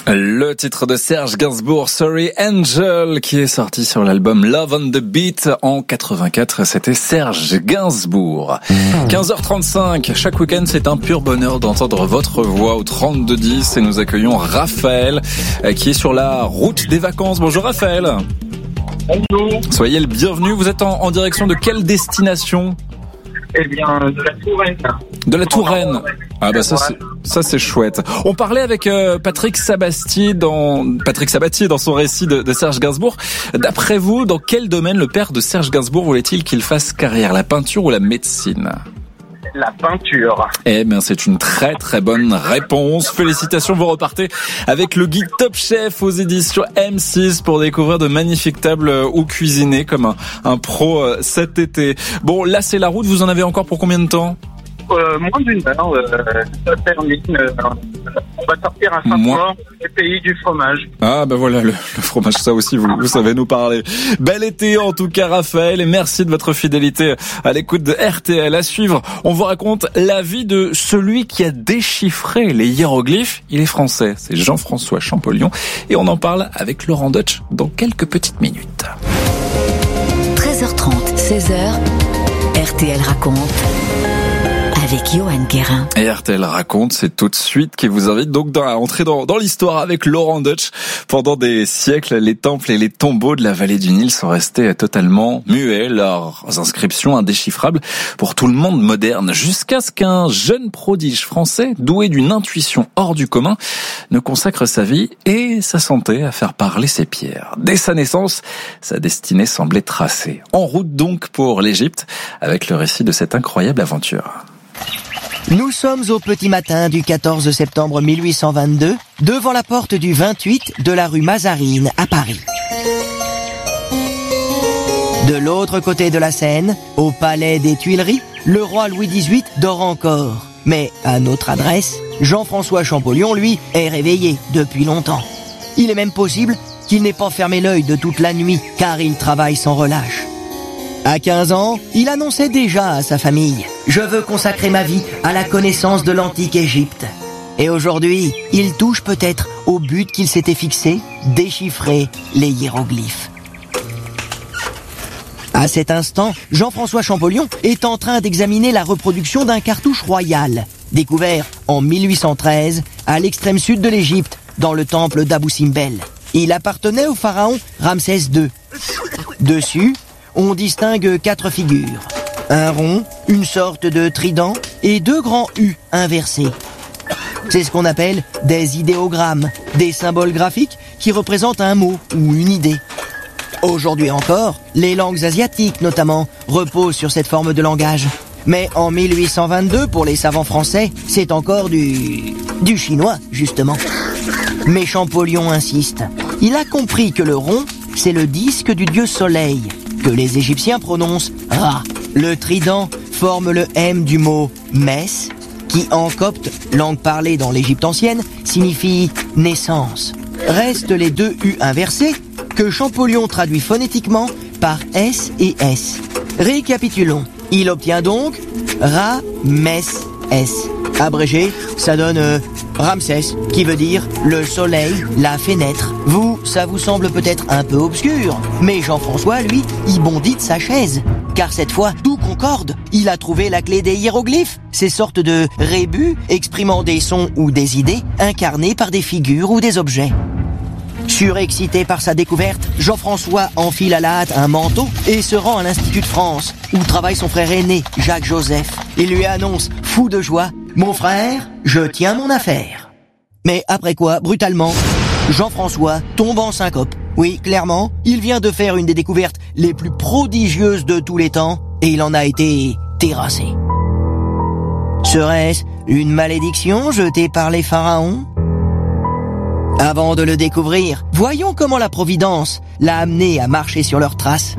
Le titre de Serge Gainsbourg, Sorry Angel, qui est sorti sur l'album Love on the Beat en 84. C'était Serge Gainsbourg. 15h35, chaque week-end, c'est un pur bonheur d'entendre votre voix au 3210 et nous accueillons Raphaël, qui est sur la route des vacances. Bonjour Raphaël. Bonjour. Soyez le bienvenu. Vous êtes en direction de quelle destination ? Eh bien, de la Touraine. De la Touraine. Ah bah ça c'est chouette. On parlait avec Patrick Sabatier dans son récit de Serge Gainsbourg. D'après vous, dans quel domaine le père de Serge Gainsbourg voulait-il qu'il fasse carrière, la peinture ou la médecine ? La peinture. Eh bien, c'est une très très bonne réponse. Félicitations, vous repartez avec le guide Top Chef aux éditions M6 pour découvrir de magnifiques tables où cuisiner comme un pro cet été. Bon, là c'est la route, vous en avez encore pour combien de temps ? Moins d'une heure, ça termine. On va sortir à Saint-Maur, le pays du fromage. Ah ben voilà, le fromage, ça aussi vous savez nous parler. Bel été en tout cas Raphaël, et merci de votre fidélité à l'écoute de RTL. À suivre, on vous raconte la vie de celui qui a déchiffré les hiéroglyphes. Il est français, c'est Jean-François Champollion, et on en parle avec Laurent Deutsch dans quelques petites minutes. 13h30, 16h, RTL raconte. Avec Johan Guérin. Et RTL raconte, c'est tout de suite qui vous invite donc à entrer dans l'histoire avec Laurent Deutsch. Pendant des siècles, les temples et les tombeaux de la vallée du Nil sont restés totalement muets, leurs inscriptions indéchiffrables pour tout le monde moderne, jusqu'à ce qu'un jeune prodige français, doué d'une intuition hors du commun, ne consacre sa vie et sa santé à faire parler ses pierres. Dès sa naissance, sa destinée semblait tracée. En route donc pour l'Égypte, avec le récit de cette incroyable aventure. Nous sommes au petit matin du 14 septembre 1822, devant la porte du 28 de la rue Mazarine à Paris. De l'autre côté de la Seine, au palais des Tuileries, le roi Louis XVIII dort encore. Mais à notre adresse, Jean-François Champollion, lui, est réveillé depuis longtemps. Il est même possible qu'il n'ait pas fermé l'œil de toute la nuit, car il travaille sans relâche. À 15 ans, il annonçait déjà à sa famille « Je veux consacrer ma vie à la connaissance de l'antique Égypte ». Et aujourd'hui, il touche peut-être au but qu'il s'était fixé, déchiffrer les hiéroglyphes. À cet instant, Jean-François Champollion est en train d'examiner la reproduction d'un cartouche royal, découvert en 1813 à l'extrême sud de l'Égypte, dans le temple d'Abou Simbel. Il appartenait au pharaon Ramsès II. Dessus, on distingue 4 figures. Un rond, une sorte de trident et 2 grands U inversés. C'est ce qu'on appelle des idéogrammes, des symboles graphiques qui représentent un mot ou une idée. Aujourd'hui encore, les langues asiatiques notamment reposent sur cette forme de langage. Mais en 1822, pour les savants français, c'est encore du chinois, justement. Mais Champollion insiste. Il a compris que le rond, c'est le disque du dieu soleil, que les Égyptiens prononcent Ra. Le trident forme le M du mot Mess, qui en copte, langue parlée dans l'Égypte ancienne, signifie naissance. Restent les 2 U inversés, que Champollion traduit phonétiquement par S et S. Récapitulons. Il obtient donc Ra, Mess, S. Abrégé, ça donne Ramsès, qui veut dire le soleil, la fenêtre. Ça vous semble peut-être un peu obscur, mais Jean-François, lui, il bondit de sa chaise. Car cette fois, tout concorde. Il a trouvé la clé des hiéroglyphes, ces sortes de rébus exprimant des sons ou des idées incarnées par des figures ou des objets. Surexcité par sa découverte, Jean-François enfile à la hâte un manteau et se rend à l'Institut de France, où travaille son frère aîné, Jacques-Joseph. Il lui annonce, fou de joie, « Mon frère, je tiens mon affaire ». Mais après quoi, brutalement, Jean-François tombe en syncope. Oui, clairement, il vient de faire une des découvertes les plus prodigieuses de tous les temps, et il en a été terrassé. Serait-ce une malédiction jetée par les pharaons ? Avant de le découvrir, voyons comment la Providence l'a amené à marcher sur leurs traces.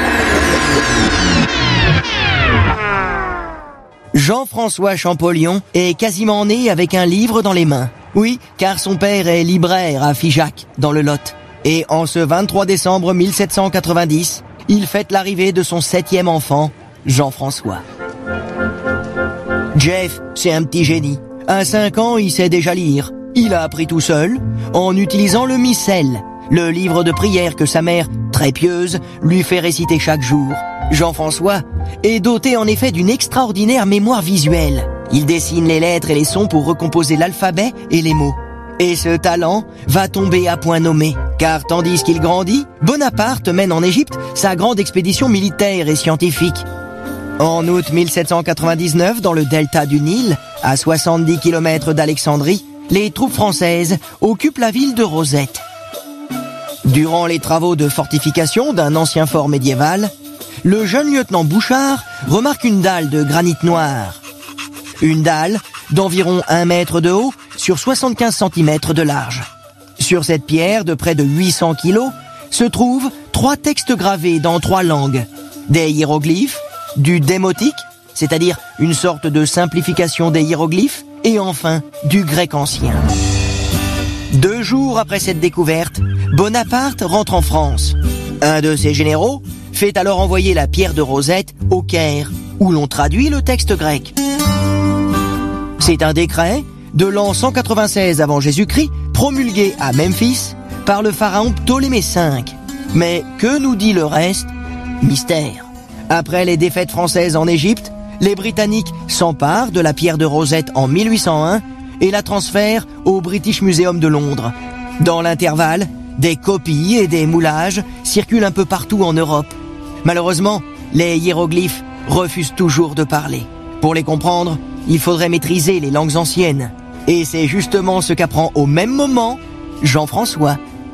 Jean-François Champollion est quasiment né avec un livre dans les mains. Oui, car son père est libraire à Figeac, dans le Lot. Et en ce 23 décembre 1790, il fête l'arrivée de son 7e enfant, Jean-François. Jeff, c'est un petit génie. À 5 ans, il sait déjà lire. il a appris tout seul, en utilisant le missel, le livre de prière que sa mère, très pieuse, lui fait réciter chaque jour. Jean-François est doté en effet d'une extraordinaire mémoire visuelle. Il dessine les lettres et les sons pour recomposer l'alphabet et les mots. Et ce talent va tomber à point nommé, car tandis qu'il grandit, Bonaparte mène en Égypte sa grande expédition militaire et scientifique. En août 1799, dans le delta du Nil, à 70 km d'Alexandrie, les troupes françaises occupent la ville de Rosette. Durant les travaux de fortification d'un ancien fort médiéval, le jeune lieutenant Bouchard remarque une dalle de granit noir. Une dalle d'environ 1 mètre de haut sur 75 cm de large. Sur cette pierre de près de 800 kilos se trouvent 3 textes gravés dans 3 langues. Des hiéroglyphes, du démotique, c'est-à-dire une sorte de simplification des hiéroglyphes, et enfin du grec ancien. 2 jours après cette découverte, Bonaparte rentre en France. Un de ses généraux fait alors envoyer la pierre de Rosette au Caire, où l'on traduit le texte grec. C'est un décret de l'an 196 avant Jésus-Christ, promulgué à Memphis par le pharaon Ptolémée V. Mais que nous dit le reste? Mystère. Après les défaites françaises en Égypte, les Britanniques s'emparent de la pierre de Rosette en 1801 et la transfèrent au British Museum de Londres. Dans l'intervalle, des copies et des moulages circulent un peu partout en Europe. Malheureusement, les hiéroglyphes refusent toujours de parler. Pour les comprendre, il faudrait maîtriser les langues anciennes. Et c'est justement ce qu'apprend au même moment Jean-François.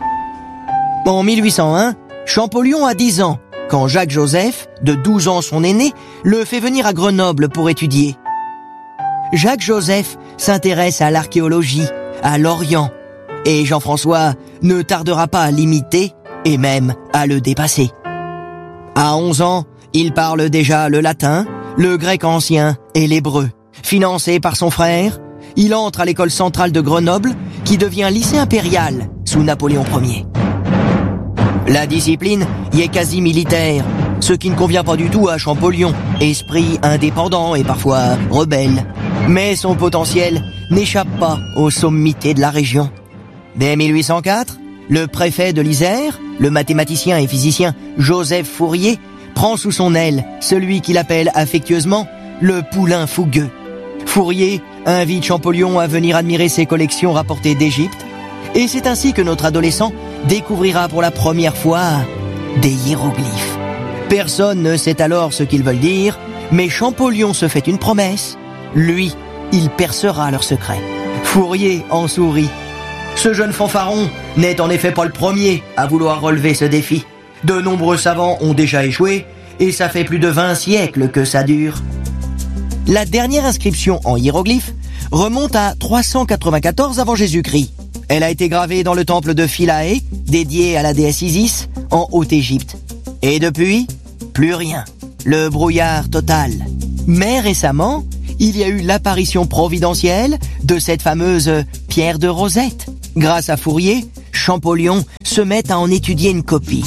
En 1801, Champollion a 10 ans, quand Jacques-Joseph, de 12 ans son aîné, le fait venir à Grenoble pour étudier. Jacques-Joseph s'intéresse à l'archéologie, à l'Orient, et Jean-François ne tardera pas à l'imiter et même à le dépasser. À 11 ans, il parle déjà le latin, le grec ancien et l'hébreu. Financé par son frère, il entre à l'école centrale de Grenoble, qui devient lycée impérial sous Napoléon Ier. La discipline y est quasi militaire, ce qui ne convient pas du tout à Champollion, esprit indépendant et parfois rebelle. Mais son potentiel n'échappe pas aux sommités de la région. Dès 1804, le préfet de l'Isère, le mathématicien et physicien Joseph Fourier, prend sous son aile celui qu'il appelle affectueusement le poulain fougueux. Fourier invite Champollion à venir admirer ses collections rapportées d'Égypte, et c'est ainsi que notre adolescent découvrira pour la première fois des hiéroglyphes. Personne ne sait alors ce qu'ils veulent dire, mais Champollion se fait une promesse. Lui, il percera leur secret. Fourier en sourit. Ce jeune fanfaron n'est en effet pas le premier à vouloir relever ce défi. De nombreux savants ont déjà échoué, et ça fait plus de 20 siècles que ça dure. La dernière inscription en hiéroglyphes remonte à 394 avant Jésus-Christ. Elle a été gravée dans le temple de Philae, dédié à la déesse Isis, en Haute-Égypte. Et depuis, plus rien. Le brouillard total. Mais récemment, il y a eu l'apparition providentielle de cette fameuse pierre de Rosette. Grâce à Fourier, Champollion se met à en étudier une copie.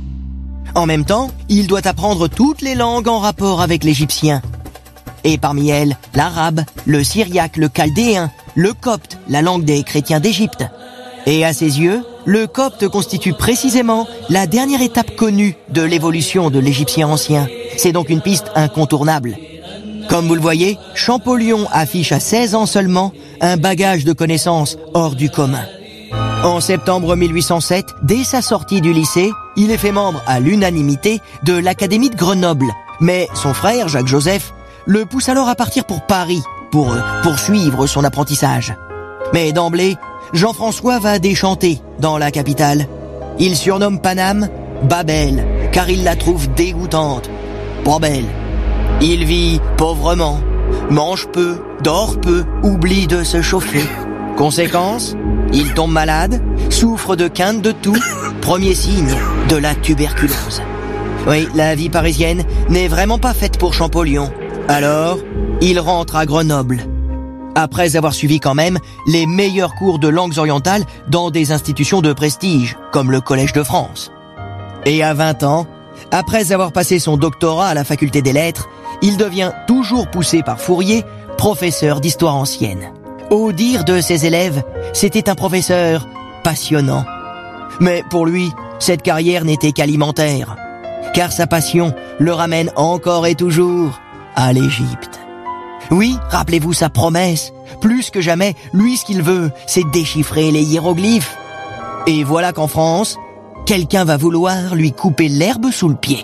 En même temps, il doit apprendre toutes les langues en rapport avec l'égyptien. Et parmi elles, l'arabe, le syriaque, le chaldéen, le copte, la langue des chrétiens d'Égypte. Et à ses yeux, le copte constitue précisément la dernière étape connue de l'évolution de l'égyptien ancien. C'est donc une piste incontournable. Comme vous le voyez, Champollion affiche à 16 ans seulement un bagage de connaissances hors du commun. En septembre 1807, dès sa sortie du lycée, il est fait membre à l'unanimité de l'Académie de Grenoble. Mais son frère, Jacques-Joseph, le pousse alors à partir pour Paris, pour poursuivre son apprentissage. Mais d'emblée, Jean-François va déchanter dans la capitale. Il surnomme Paname Babel, car il la trouve dégoûtante. Pas belle. Il vit pauvrement, mange peu, dort peu, oublie de se chauffer. Conséquence, il tombe malade, souffre de quinte de toux, premier signe de la tuberculose. Oui, la vie parisienne n'est vraiment pas faite pour Champollion. Alors, il rentre à Grenoble. Après avoir suivi quand même les meilleurs cours de langues orientales dans des institutions de prestige, comme le Collège de France. Et à 20 ans, après avoir passé son doctorat à la faculté des lettres, il devient, toujours poussé par Fourier, professeur d'histoire ancienne. Au dire de ses élèves, c'était un professeur passionnant. Mais pour lui, cette carrière n'était qu'alimentaire, car sa passion le ramène encore et toujours à l'Égypte. Oui, rappelez-vous sa promesse. Plus que jamais, lui, ce qu'il veut, c'est déchiffrer les hiéroglyphes. Et voilà qu'en France, quelqu'un va vouloir lui couper l'herbe sous le pied.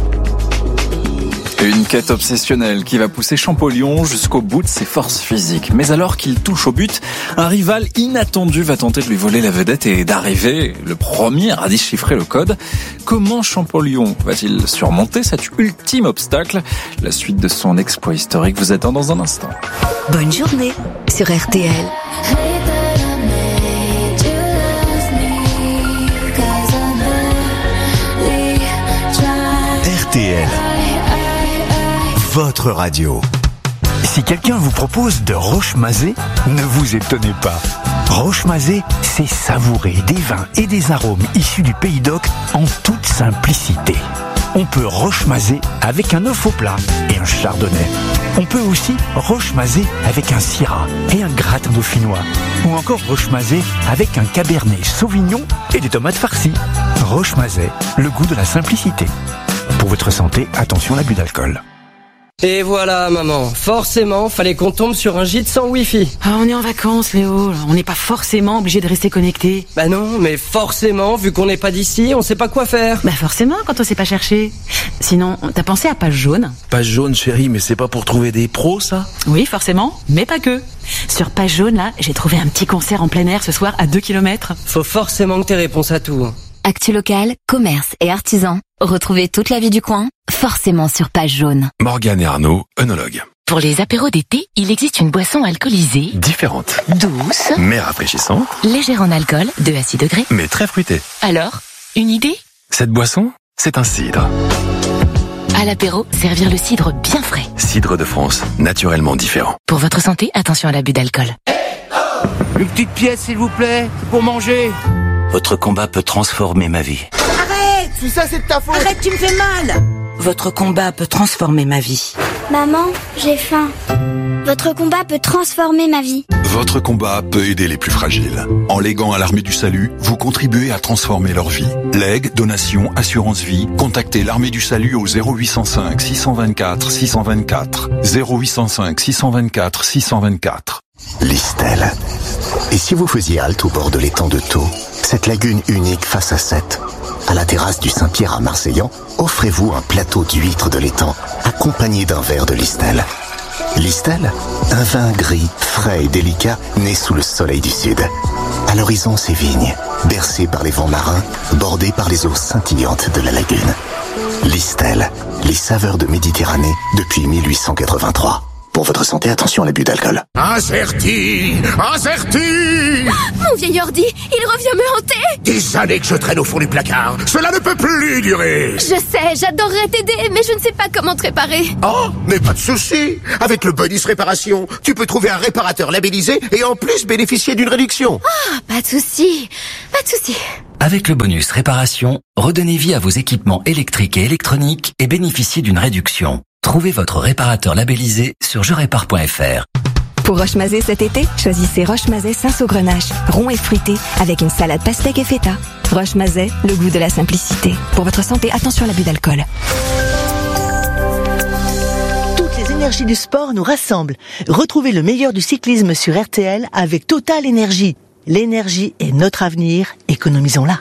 Une quête obsessionnelle qui va pousser Champollion jusqu'au bout de ses forces physiques. Mais alors qu'il touche au but, un rival inattendu va tenter de lui voler la vedette et d'arriver le premier à déchiffrer le code. Comment Champollion va-t-il surmonter cet ultime obstacle? La suite de son exploit historique vous attend dans un instant. Bonne journée sur RTL. RTL, votre radio. Si quelqu'un vous propose de Rochemazé, ne vous étonnez pas. Rochemazé, c'est savourer des vins et des arômes issus du Pays d'Oc en toute simplicité. On peut Rochemazé avec un œuf au plat et un chardonnay. On peut aussi Rochemazé avec un syrah et un gratin dauphinois. Ou encore Rochemazé avec un cabernet sauvignon et des tomates farcies. Rochemazé, le goût de la simplicité. Pour votre santé, attention à l'abus d'alcool. Et voilà, maman. Forcément, fallait qu'on tombe sur un gîte sans wifi. Ah, on est en vacances, Léo. On n'est pas forcément obligé de rester connecté. Bah non, mais forcément, vu qu'on n'est pas d'ici, on sait pas quoi faire. Bah forcément, quand on sait pas chercher. Sinon, t'as pensé à Page Jaune? Page Jaune, chérie, mais c'est pas pour trouver des pros, ça? Oui, forcément, mais pas que. Sur Page Jaune, là, j'ai trouvé un petit concert en plein air ce soir à 2 km. Faut forcément que t'aies réponse à tout. Actu locale, commerce et artisans. Retrouvez toute la vie du coin, forcément sur Page Jaune. Morgane et Arnaud, œnologues. Pour les apéros d'été, il existe une boisson alcoolisée, Différente, douce, mais rafraîchissante, légère en alcool, 2 à 6 degrés. mais très fruitée. Alors, une idée? Cette boisson, c'est un cidre. À l'apéro, servir le cidre bien frais. Cidre de France, naturellement différent. Pour votre santé, attention à l'abus d'alcool. Une petite pièce, s'il vous plaît, pour manger. Votre combat peut transformer ma vie. Arrête! Si ça, c'est de ta faute! Arrête, tu me fais mal! Votre combat peut transformer ma vie. Maman, j'ai faim. Votre combat peut transformer ma vie. Votre combat peut aider les plus fragiles. En léguant à l'Armée du Salut, vous contribuez à transformer leur vie. Legs, donations, assurance vie, contactez l'Armée du Salut au 0805 624 624. 0805 624 624. Listel. Et si vous faisiez halte au bord de l'étang de Thau, cette lagune unique face à Sète, à la terrasse du Saint-Pierre à Marseillan, offrez-vous un plateau d'huîtres de l'étang, accompagné d'un verre de Listel. Listel, un vin gris, frais et délicat, né sous le soleil du sud. À l'horizon, ses vignes, bercées par les vents marins, bordées par les eaux scintillantes de la lagune. Listel, les saveurs de Méditerranée depuis 1883. Pour votre santé, attention à l'abus d'alcool. Incerti! Mon vieil ordi, il revient me hanter! Des années que je traîne au fond du placard. Cela ne peut plus durer. Je sais, j'adorerais t'aider, mais je ne sais pas comment te réparer. Oh, mais pas de souci. Avec le bonus réparation, tu peux trouver un réparateur labellisé et en plus bénéficier d'une réduction. Ah, pas de souci. Avec le bonus réparation, redonnez vie à vos équipements électriques et électroniques et bénéficiez d'une réduction. Trouvez votre réparateur labellisé sur jerépare.fr. Pour Rochemazé cet été, choisissez Rochemazé Saint-Saugrenache, rond et fruité, avec une salade pastèque et feta. Rochemazé, le goût de la simplicité. Pour votre santé, attention à l'abus d'alcool. Toutes les énergies du sport nous rassemblent. Retrouvez le meilleur du cyclisme sur RTL avec Total Énergie. L'énergie est notre avenir, économisons-la.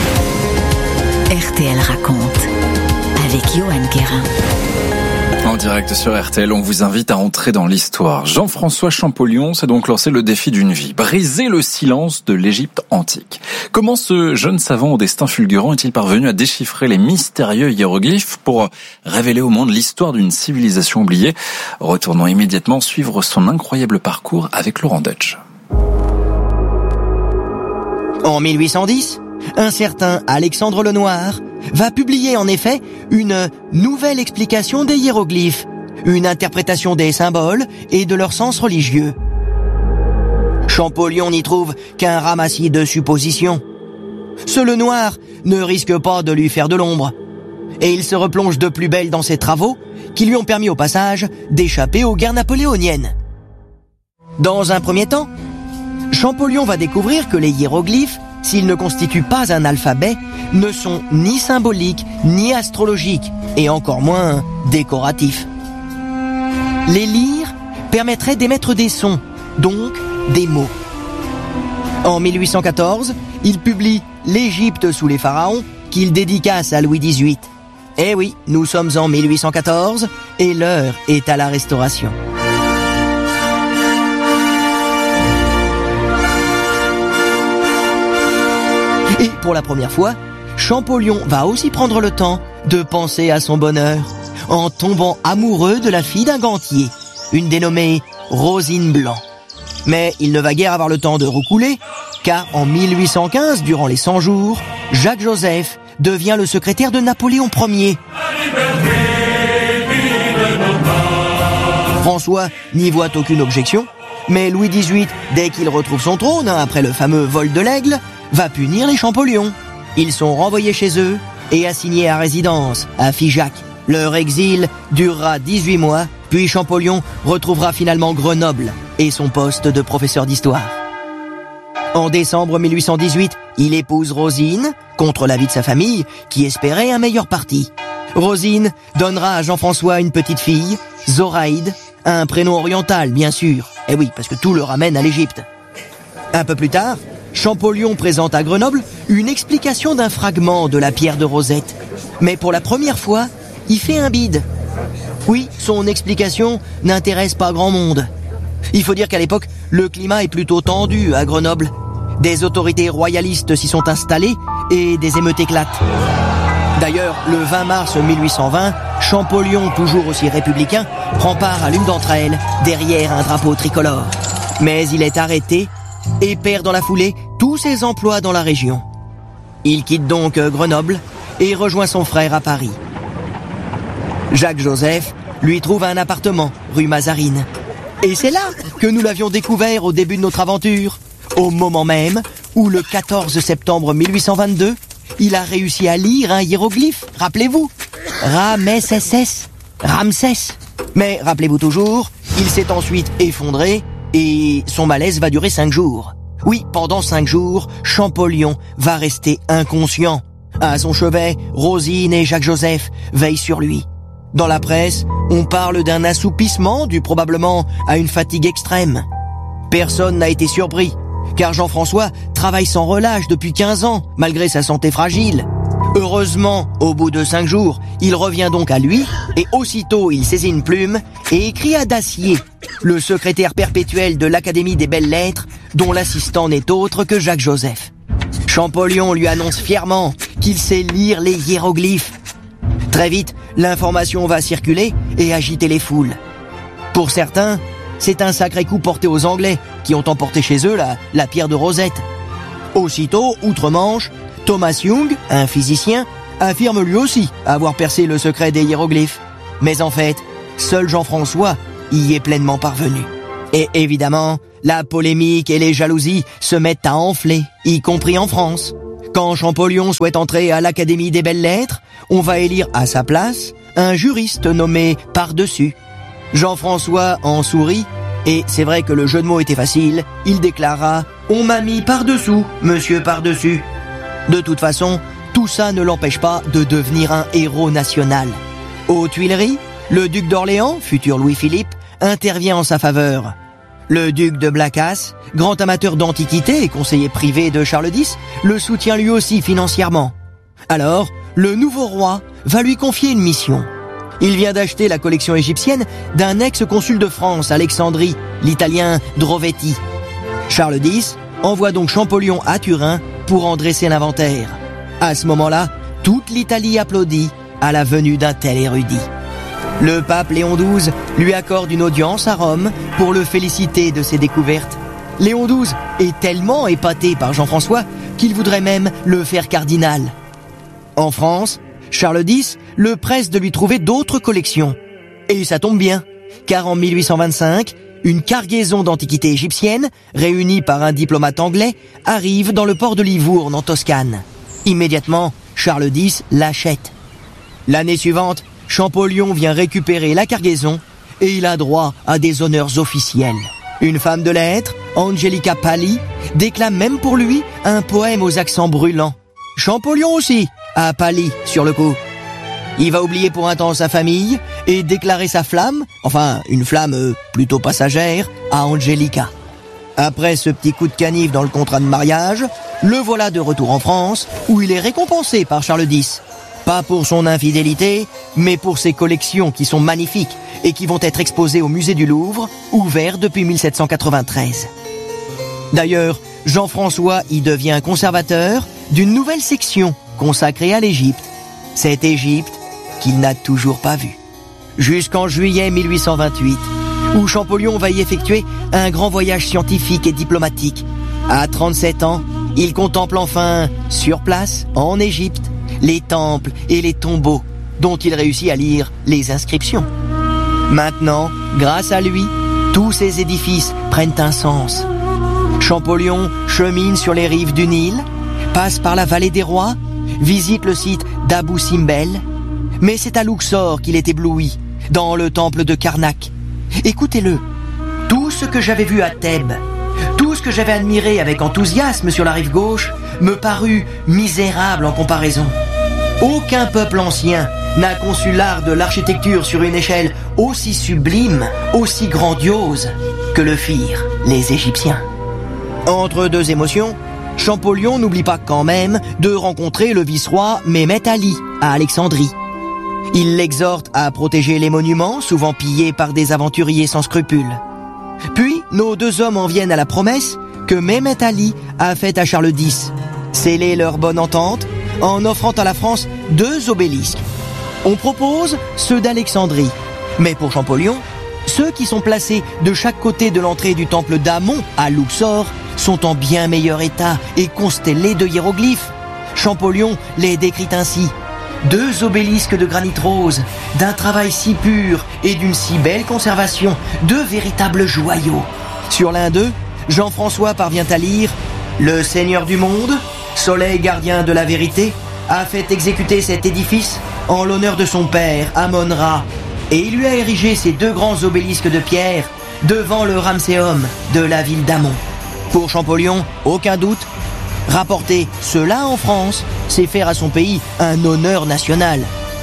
RTL raconte avec Johan Guérin. En direct sur RTL, on vous invite à entrer dans l'histoire. Jean-François Champollion s'est donc lancé le défi d'une vie, briser le silence de l'Égypte antique. Comment ce jeune savant au destin fulgurant est-il parvenu à déchiffrer les mystérieux hiéroglyphes pour révéler au monde l'histoire d'une civilisation oubliée? Retournons immédiatement suivre son incroyable parcours avec Laurent Deutsch. En 1810, un certain Alexandre Lenoir va publier en effet une nouvelle explication des hiéroglyphes, une interprétation des symboles et de leur sens religieux. Champollion n'y trouve qu'un ramassis de suppositions. Ce Lenoir ne risque pas de lui faire de l'ombre, et il se replonge de plus belle dans ses travaux qui lui ont permis au passage d'échapper aux guerres napoléoniennes. Dans un premier temps, Champollion va découvrir que les hiéroglyphes, s'ils ne constituent pas un alphabet, ne sont ni symboliques, ni astrologiques, et encore moins décoratifs. Les lire permettraient d'émettre des sons, donc des mots. En 1814, il publie L'Égypte sous les pharaons, qu'il dédicace à Louis XVIII. Eh oui, nous sommes en 1814, et l'heure est à la Restauration. Et pour la première fois, Champollion va aussi prendre le temps de penser à son bonheur, en tombant amoureux de la fille d'un gantier, une dénommée Rosine Blanc. Mais il ne va guère avoir le temps de roucouler, car en 1815, durant les 100 jours, Jacques-Joseph devient le secrétaire de Napoléon Ier. François n'y voit aucune objection, mais Louis XVIII, dès qu'il retrouve son trône, après le fameux vol de l'Aigle, va punir les Champollion. Ils sont renvoyés chez eux et assignés à résidence, à Figeac. Leur exil durera 18 mois, puis Champollion retrouvera finalement Grenoble et son poste de professeur d'histoire. En décembre 1818, il épouse Rosine, contre l'avis de sa famille, qui espérait un meilleur parti. Rosine donnera à Jean-François une petite fille, Zoraïde, un prénom oriental bien sûr. Eh oui, parce que tout le ramène à l'Égypte. Un peu plus tard, Champollion présente à Grenoble une explication d'un fragment de la pierre de Rosette. Mais pour la première fois, il fait un bide. Oui, son explication n'intéresse pas grand monde. Il faut dire qu'à l'époque, le climat est plutôt tendu à Grenoble. Des autorités royalistes s'y sont installées et des émeutes éclatent. D'ailleurs, le 20 mars 1820, Champollion, toujours aussi républicain, prend part à l'une d'entre elles, derrière un drapeau tricolore. Mais il est arrêté et perd dans la foulée tous ses emplois dans la région. Il quitte donc Grenoble et rejoint son frère à Paris. Jacques-Joseph lui trouve un appartement, rue Mazarine. Et c'est là que nous l'avions découvert au début de notre aventure, au moment même où, le 14 septembre 1822, il a réussi à lire un hiéroglyphe, rappelez-vous, Ramsès. Mais rappelez-vous toujours, il s'est ensuite effondré et son malaise va durer 5 jours. Oui, pendant 5 jours, Champollion va rester inconscient. À son chevet, Rosine et Jacques-Joseph veillent sur lui. Dans la presse, on parle d'un assoupissement dû probablement à une fatigue extrême. Personne n'a été surpris, car Jean-François travaille sans relâche depuis 15 ans, malgré sa santé fragile. Heureusement, au bout de 5 jours, il revient donc à lui, et aussitôt il saisit une plume et écrit à Dacier, le secrétaire perpétuel de l'Académie des Belles Lettres, dont l'assistant n'est autre que Jacques-Joseph. Champollion lui annonce fièrement qu'il sait lire les hiéroglyphes. Très vite, l'information va circuler et agiter les foules. Pour certains, c'est un sacré coup porté aux Anglais, qui ont emporté chez eux la pierre de Rosette. Aussitôt, outre-Manche, Thomas Young, un physicien, affirme lui aussi avoir percé le secret des hiéroglyphes. Mais en fait, seul Jean-François y est pleinement parvenu. Et évidemment, la polémique et les jalousies se mettent à enfler, y compris en France. Quand Champollion souhaite entrer à l'Académie des Belles Lettres, on va élire à sa place un juriste nommé Pardessus. Jean-François en sourit, et c'est vrai que le jeu de mots était facile, il déclara « On m'a mis par-dessous, monsieur Pardessus ». De toute façon, tout ça ne l'empêche pas de devenir un héros national. Aux Tuileries, le duc d'Orléans, futur Louis-Philippe, intervient en sa faveur. Le duc de Blacas, grand amateur d'antiquités et conseiller privé de Charles X, le soutient lui aussi financièrement. Alors, le nouveau roi va lui confier une mission. Il vient d'acheter la collection égyptienne d'un ex-consul de France, Alexandrie, l'italien Drovetti. Charles X envoie donc Champollion à Turin pour en dresser l'inventaire. À ce moment-là, toute l'Italie applaudit à la venue d'un tel érudit. Le pape Léon XII lui accorde une audience à Rome pour le féliciter de ses découvertes. Léon XII est tellement épaté par Jean-François qu'il voudrait même le faire cardinal. En France, Charles X le presse de lui trouver d'autres collections. Et ça tombe bien, car en 1825, une cargaison d'antiquités égyptiennes, réunie par un diplomate anglais, arrive dans le port de Livourne en Toscane. Immédiatement, Charles X l'achète. L'année suivante, Champollion vient récupérer la cargaison et il a droit à des honneurs officiels. Une femme de lettres, Angelica Pali, déclame même pour lui un poème aux accents brûlants. Champollion aussi a Pali sur le coup. Il va oublier pour un temps sa famille et déclarer sa flamme, enfin une flamme plutôt passagère, à Angelica. Après ce petit coup de canif dans le contrat de mariage, le voilà de retour en France, où il est récompensé par Charles X. Pas pour son infidélité, mais pour ses collections qui sont magnifiques et qui vont être exposées au musée du Louvre, ouvert depuis 1793. D'ailleurs, Jean-François y devient conservateur d'une nouvelle section consacrée à l'Égypte. Cette Égypte qu'il n'a toujours pas vue. Jusqu'en juillet 1828, où Champollion va y effectuer un grand voyage scientifique et diplomatique. À 37 ans, il contemple enfin, sur place, en Égypte, les temples et les tombeaux dont il réussit à lire les inscriptions. Maintenant, grâce à lui, tous ces édifices prennent un sens. Champollion chemine sur les rives du Nil, passe par la vallée des rois, visite le site d'Abou Simbel, mais c'est à Luxor qu'il est ébloui, dans le temple de Karnak. Écoutez-le, tout ce que j'avais vu à Thèbes, tout ce que j'avais admiré avec enthousiasme sur la rive gauche, me parut misérable en comparaison. Aucun peuple ancien n'a conçu l'art de l'architecture sur une échelle aussi sublime, aussi grandiose que le firent les Égyptiens. Entre deux émotions, Champollion n'oublie pas quand même de rencontrer le vice-roi Mehmet Ali à Alexandrie. Il l'exhorte à protéger les monuments, souvent pillés par des aventuriers sans scrupules. Puis, nos deux hommes en viennent à la promesse que Mehmet Ali a faite à Charles X, sceller leur bonne entente en offrant à la France 2 obélisques. On propose ceux d'Alexandrie, mais pour Champollion, ceux qui sont placés de chaque côté de l'entrée du temple d'Amon à Luxor sont en bien meilleur état et constellés de hiéroglyphes. Champollion les décrit ainsi: 2 obélisques de granit rose, d'un travail si pur et d'une si belle conservation, 2 véritables joyaux. Sur l'un d'eux, Jean-François parvient à lire: le Seigneur du monde, soleil gardien de la vérité, a fait exécuter cet édifice en l'honneur de son père, Amon-Ra, et il lui a érigé ces 2 grands obélisques de pierre devant le Ramséum de la ville d'Amon. Pour Champollion, aucun doute, rapporter cela en France, c'est faire à son pays un honneur national.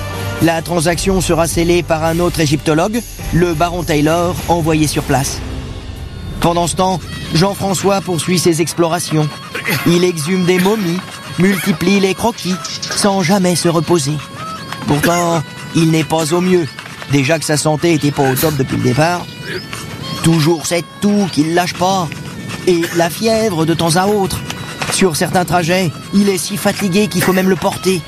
La transaction sera scellée par un autre égyptologue, le baron Taylor, envoyé sur place. Pendant ce temps, Jean-François poursuit ses explorations. Il exhume des momies, multiplie les croquis, sans jamais se reposer. Pourtant, il n'est pas au mieux. Déjà que sa santé était pas au top depuis le départ. Toujours cette toux qu'il lâche pas. Et la fièvre de temps à autre. Sur certains trajets, il est si fatigué qu'il faut même le porter.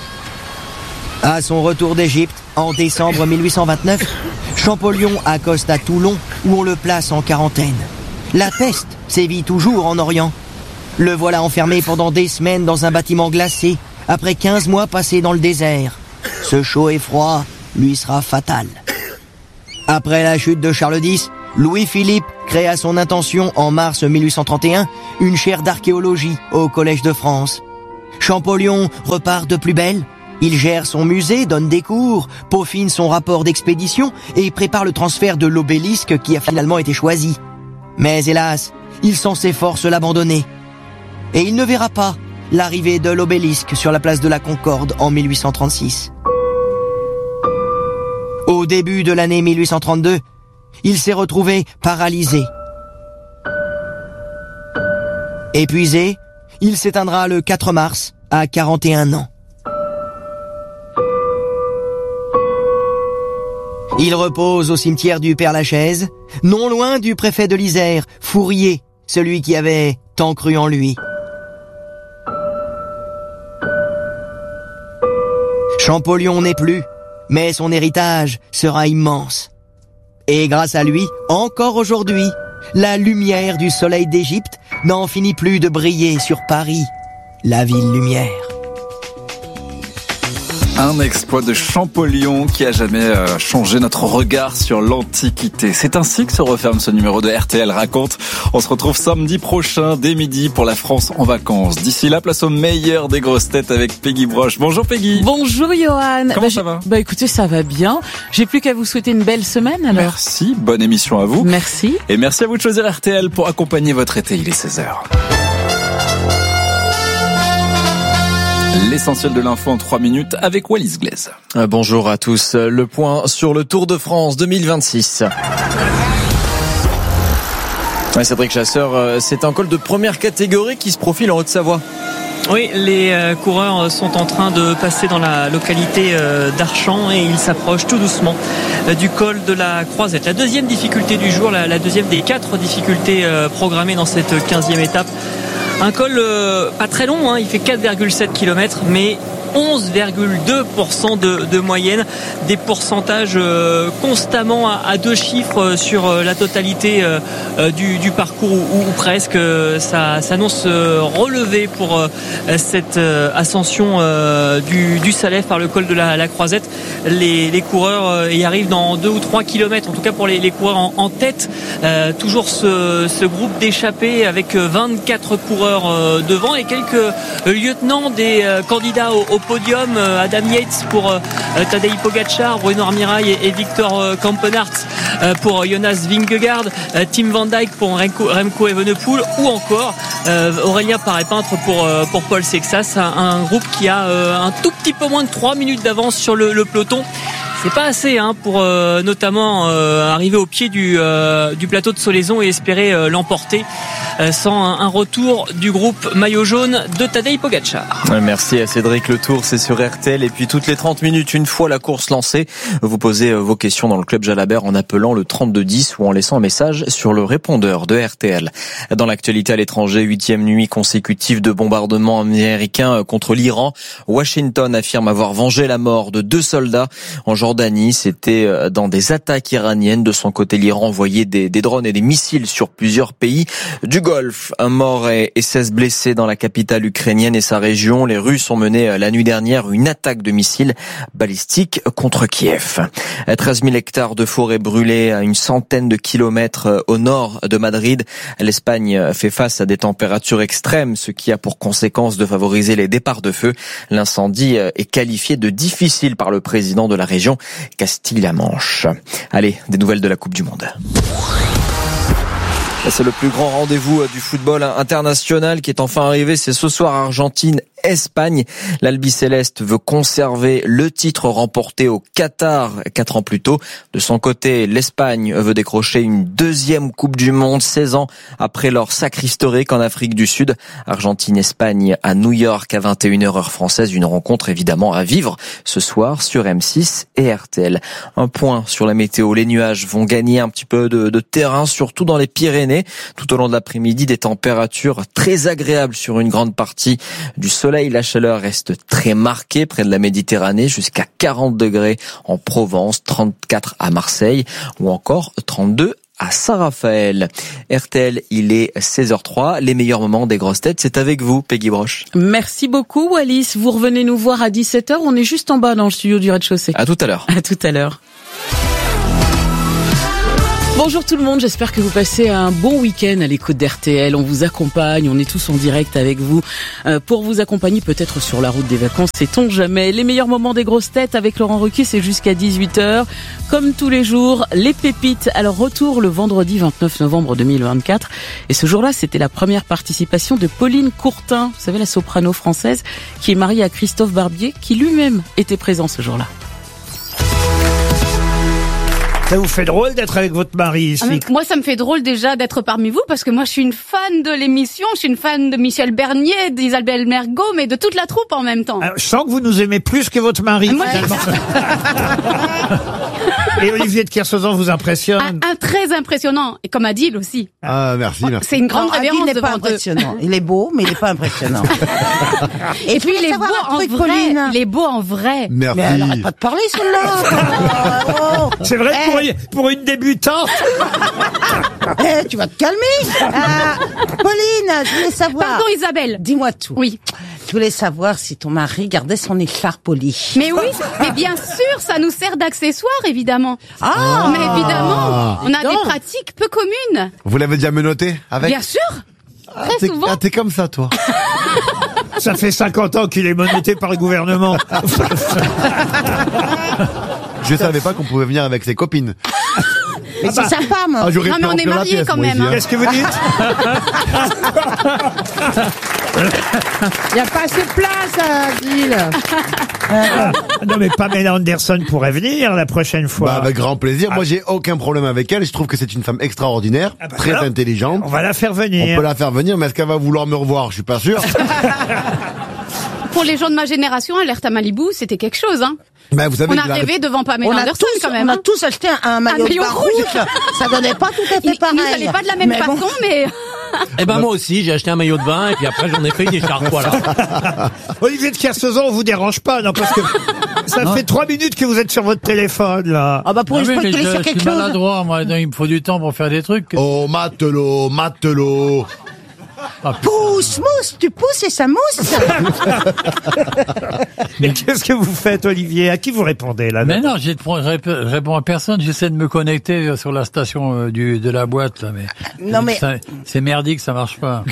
À son retour d'Égypte, en décembre 1829, Champollion accoste à Toulon, où on le place en quarantaine. La peste sévit toujours en Orient. Le voilà enfermé pendant des semaines dans un bâtiment glacé, après 15 mois passés dans le désert. Ce chaud et froid lui sera fatal. Après la chute de Charles X, Louis-Philippe crée à son intention en mars 1831 une chaire d'archéologie au Collège de France. Champollion repart de plus belle. Il gère son musée, donne des cours, peaufine son rapport d'expédition et prépare le transfert de l'obélisque qui a finalement été choisi. Mais hélas, il s'en s'efforce l'abandonner. Et il ne verra pas l'arrivée de l'obélisque sur la place de la Concorde en 1836. Au début de l'année 1832, il s'est retrouvé paralysé. Épuisé, il s'éteindra le 4 mars à 41 ans. Il repose au cimetière du Père-Lachaise, non loin du préfet de l'Isère, Fourier, celui qui avait tant cru en lui. Champollion n'est plus, mais son héritage sera immense. Et grâce à lui, encore aujourd'hui, la lumière du soleil d'Égypte n'en finit plus de briller sur Paris, la ville lumière. Un exploit de Champollion qui a jamais changé notre regard sur l'Antiquité. C'est ainsi que se referme ce numéro de RTL Raconte. On se retrouve samedi prochain dès midi pour la France en vacances. D'ici là, place au meilleur des grosses têtes avec Peggy Broche. Bonjour Peggy. Bonjour Johan. Comment ça va ? Écoutez, ça va bien. J'ai plus qu'à vous souhaiter une belle semaine alors. Merci, bonne émission à vous. Merci. Et merci à vous de choisir RTL pour accompagner votre été. Il est 16h. L'essentiel de l'info en 3 minutes avec Wallis Glaise. Bonjour à tous. Le point sur le Tour de France 2026. Cédric Chasseur, c'est un col de première catégorie qui se profile en Haute-Savoie. Oui, les coureurs sont en train de passer dans la localité d'Archamps et ils s'approchent tout doucement du col de la Croisette. La deuxième difficulté du jour, la deuxième des 4 difficultés programmées dans cette 15e étape. Un col pas très long, il fait 4,7 km, mais 11,2% de moyenne, des pourcentages constamment à 2 chiffres sur la totalité du parcours ou presque. Ça s'annonce relevé pour cette ascension du Salève par le col de la Croisette. Les coureurs y arrivent dans 2 ou 3 km, en tout cas pour les coureurs en tête. Toujours ce groupe d'échappés avec 24 coureurs devant et quelques lieutenants des candidats au podium. Adam Yates pour Tadej Pogačar, Bruno Armirail et Victor Kampenarts pour Jonas Vingegaard, Tim Van Dijk pour Remco Evenepoel ou encore Aurélien Paré-Peintre pour Paul Sexas, un groupe qui a un tout petit peu moins de 3 minutes d'avance sur le peloton. C'est pas assez pour notamment arriver au pied du plateau de Solaison et espérer l'emporter sans un retour du groupe maillot jaune de Tadej Pogačar. Merci à Cédric. Le Tour, c'est sur RTL. Et puis toutes les 30 minutes, une fois la course lancée, vous posez vos questions dans le Club Jalabert en appelant le 3210 ou en laissant un message sur le répondeur de RTL. Dans l'actualité à l'étranger, 8e nuit consécutive de bombardements américains contre l'Iran. Washington affirme avoir vengé la mort de 2 soldats en Jordanie. C'était dans des attaques iraniennes. De son côté, l'Iran envoyait des drones et des missiles sur plusieurs pays du Golfe. Un mort et 16 blessés dans la capitale ukrainienne et sa région. Les Russes ont mené la nuit dernière une attaque de missiles balistiques contre Kiev. 13 000 hectares de forêt brûlés à une centaine de kilomètres au nord de Madrid. L'Espagne fait face à des températures extrêmes, ce qui a pour conséquence de favoriser les départs de feu. L'incendie est qualifié de difficile par le président de la région, Castille-La Manche. Allez, des nouvelles de la Coupe du Monde. C'est le plus grand rendez-vous du football international qui est enfin arrivé. C'est ce soir Argentine-Espagne. L'Albiceleste veut conserver le titre remporté au Qatar 4 ans plus tôt. De son côté, l'Espagne veut décrocher une 2e Coupe du Monde 16 ans après leur sacre historique en Afrique du Sud. Argentine-Espagne à New York à 21h heure française. Une rencontre évidemment à vivre ce soir sur M6 et RTL. Un point sur la météo. Les nuages vont gagner un petit peu de terrain, surtout dans les Pyrénées. Tout au long de l'après-midi, des températures très agréables sur une grande partie du soleil. La chaleur reste très marquée près de la Méditerranée, jusqu'à 40 degrés en Provence, 34 à Marseille ou encore 32 à Saint-Raphaël. RTL, il est 16h03. Les meilleurs moments des grosses têtes, c'est avec vous, Peggy Broche. Merci beaucoup, Wallis. Vous revenez nous voir à 17h. On est juste en bas dans le studio du rez-de-chaussée. À tout à l'heure. À tout à l'heure. Bonjour tout le monde, j'espère que vous passez un bon week-end à l'écoute d'RTL. On vous accompagne, on est tous en direct avec vous pour vous accompagner peut-être sur la route des vacances, sait-on jamais. Les meilleurs moments des grosses têtes avec Laurent Ruquier, c'est jusqu'à 18h. Comme tous les jours, les pépites. Alors retour le vendredi 29 novembre 2024. Et ce jour-là, c'était la première participation de Pauline Courtin, vous savez la soprano française qui est mariée à Christophe Barbier, qui lui-même était présent ce jour-là. Ça vous fait drôle d'être avec votre mari ici? Moi, ça me fait drôle déjà d'être parmi vous parce que moi, je suis une fan de l'émission, je suis une fan de Michel Bernier, d'Isabelle Mergo, mais de toute la troupe en même temps. Alors, je sens que vous nous aimez plus que votre mari. Moi, Et Olivier de Kersauzon vous impressionne? Un très impressionnant, et comme Adil aussi. Ah, merci. C'est une grande révérence. Il n'est pas impressionnant. Il est beau, mais il n'est pas impressionnant. Et puis il est beau en vrai. Pauline. Il est beau en vrai. Merci. Mais elle n'arrête pas de parler, celle-là. C'est vrai que pour une débutante. Tu vas te calmer. Pauline, je voulais savoir. Pardon Isabelle. Dis-moi tout. Oui. voulais savoir si ton mari gardait son écharpe au lit. Mais oui, mais bien sûr, ça nous sert d'accessoire, évidemment. Ah. Mais évidemment, on a des pratiques peu communes. Vous l'avez déjà menotté avec? Bien sûr, très souvent. Ah, t'es comme ça, toi. Ça fait 50 ans qu'il est menotté par le gouvernement. Je savais pas qu'on pouvait venir avec ses copines. Mais c'est sa femme. Ah, j'aurais Non, pu mais on est remplir la mariés pièce, quand moi, même, ici, hein. Qu'est-ce que vous dites? Il n'y a pas assez de place, Gilles. Non, mais Pamela Anderson pourrait venir la prochaine fois. Bah, avec grand plaisir. Moi, j'ai aucun problème avec elle. Je trouve que c'est une femme extraordinaire, très voilà. intelligente. On va la faire On venir. peut la faire venir, mais est-ce qu'elle va vouloir me revoir? Je suis pas sûr. Pour les gens de ma génération, Alerte à Malibu, c'était quelque chose, hein. Ben, vous savez On a rêvé devant Pamela Anderson, quand même. On a tous acheté un maillot de bain rouge. Ça donnait pas tout à fait pareil. Ils nous allaient pas de la même façon, bon. mais... Eh ben moi aussi, j'ai acheté un maillot de bain et puis après j'en ai fait une écharpe, voilà. Olivier de Kersauzon, on vous dérange pas, non, parce que ça fait 3 minutes que vous êtes sur votre téléphone, là. Ah bah pour une fois qu'il est sur Je quelque suis chose. maladroit, moi, donc il me faut du temps pour faire des trucs. Oh, matelot, matelot. Pousse, mousse, tu pousses et ça mousse. Mais qu'est-ce que vous faites, Olivier? À qui vous répondez, là? Mais non, je réponds à personne, j'essaie de me connecter sur la station de la boîte, là, mais. Non, mais- C'est merdique, ça marche pas.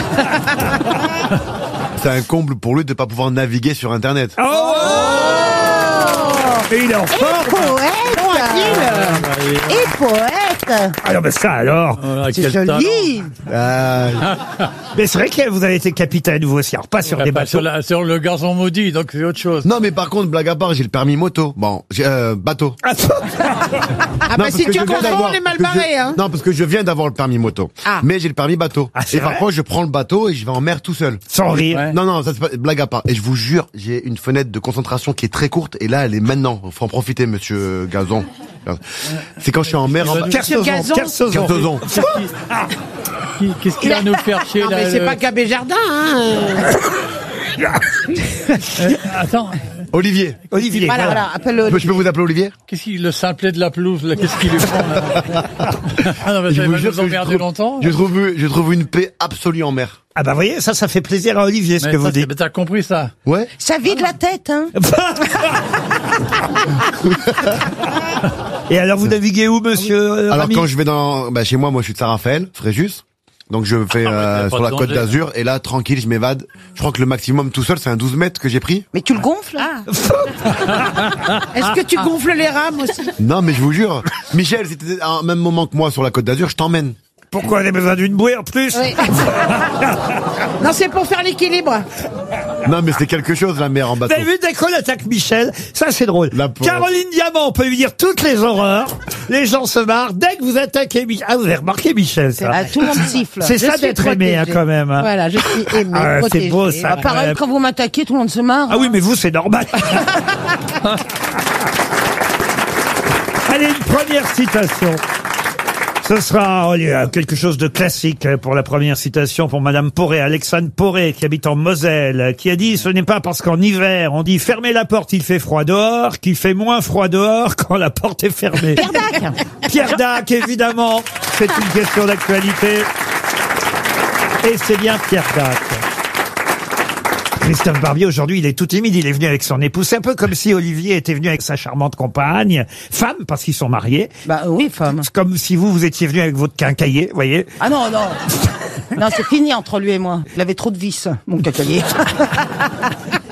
C'est un comble pour lui de pas pouvoir naviguer sur Internet. Oh, et il est en forme. Et poète. Ah non, mais ça, alors. C'est joli. Mais c'est vrai que vous avez été capitaine, vous aussi. Alors, pas sur des bateaux. Sur le garçon maudit, donc c'est autre chose. Non, mais par contre, blague à part, j'ai le permis moto. Bon, j'ai bateau. Ah Non, bah parce si que tu je viens confonds, d'avoir- on est mal que je- barré, hein. Non, parce que je viens d'avoir le permis moto. Ah. Mais j'ai le permis bateau. c'est Et vrai parfois, je prends le bateau et je vais en mer tout seul. Sans rire. Non, non, ça c'est pas blague à part. Et je vous jure, j'ai une fenêtre de concentration qui est très courte et là, elle est maintenant. Faut en profiter, monsieur Gazon. C'est quand je suis en mer. Kersauzon. Qu'est-ce qu'il va nous faire chier Non là mais c'est pas Gabé Jardin, hein. Attends. Olivier. Olivier. Voilà, appelle-le. Je peux vous appeler Olivier? Qu'est-ce qu'il, le simplet de la pelouse, là, qu'est-ce qu'il lui prend, là? Ah non, mais Je ça vous va jure nous que emmerder longtemps. je trouve une paix absolue en mer. Ah bah, voyez, ça fait plaisir à Olivier, ce Mais que ça, vous dites. mais t'as compris ça? Ouais. Ça vide la tête, hein. Et alors, vous naviguez où, monsieur Alors Rami? quand je vais chez moi, je suis de Saint-Raphaël, Fréjus. Donc je fais pas sur de la Côte danger. d'Azur et là tranquille, je m'évade. Je crois que le maximum tout seul, c'est un 12 mètres que j'ai pris. Mais tu le gonfles? Est-ce que tu gonfles les rames aussi? Non, mais je vous jure, Michel, si t'étais à un même moment que moi sur la Côte d'Azur, je t'emmène. Pourquoi on a besoin d'une bouée en plus? Oui. Non, c'est pour faire l'équilibre. Non, mais c'est quelque chose la mer en Vous bateau. avez vu dès qu'on attaque Michel? Ça, c'est drôle. La pauvre. Caroline Diamant, on peut lui dire toutes les horreurs. Les gens se marrent. Dès que vous attaquez Michel. Ah, vous avez remarqué Michel, ça. Ah, tout le monde siffle. C'est Je ça suis d'être aimé, hein, protégée. quand même. Hein. Voilà, je suis aimé, Ah, c'est protégée. beau, ça, Bah, pareil, quand même. quand vous m'attaquez, tout le monde se marre. Ah oui, mais vous, c'est normal. Allez, une première citation. Ce sera quelque chose de classique pour la première citation pour Madame Poré, Alexandre Poré, qui habite en Moselle, qui a dit « Ce n'est pas parce qu'en hiver, on dit fermez la porte, il fait froid dehors, qu'il fait moins froid dehors quand la porte est fermée. » Pierre Dac. Pierre Dac, évidemment. C'est une question d'actualité. Et c'est bien Pierre Dac. Christophe Barbier, aujourd'hui, il est tout timide, il est venu avec son épouse. C'est un peu comme si Olivier était venu avec sa charmante compagne, femme, parce qu'ils sont mariés. Bah oui, femme. C'est comme si vous étiez venu avec votre quincaillier, vous voyez. Ah non, non. Non, c'est fini entre lui et moi. Il avait trop de vis, mon cacaillé.